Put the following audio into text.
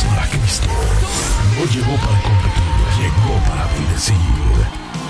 conocer a Cristo. No llegó para competir, llegó para bendecir.